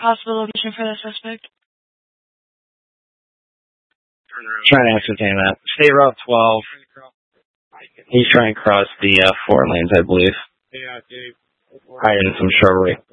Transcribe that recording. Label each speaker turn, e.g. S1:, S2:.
S1: Possible location for the suspect?
S2: Trying to ascertain that. State Route 12. He's trying to cross the 4 lanes, I believe. Hiding in some shrubbery.